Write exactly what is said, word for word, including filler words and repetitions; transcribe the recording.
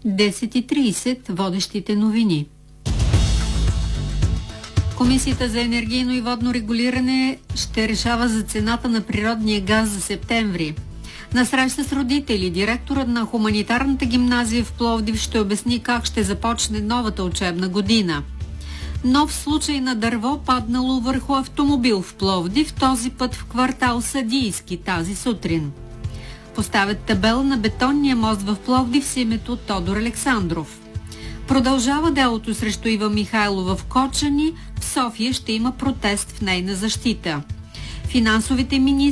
десет и трийсет водещите новини. Комисията за енергийно и водно регулиране ще решава за цената на природния газ за септември. На среща с родители, директорът на хуманитарната гимназия в Пловдив ще обясни как ще започне новата учебна година. Нов случай на дърво паднало върху автомобил в Пловдив, този път в квартал Съдийски тази сутрин. Поставят табела на бетонния мост в Пловдив с името Тодор Александров. Продължава делото срещу Ива Михайлова в Кочани. В София ще има протест в нейна защита. Финансовите министри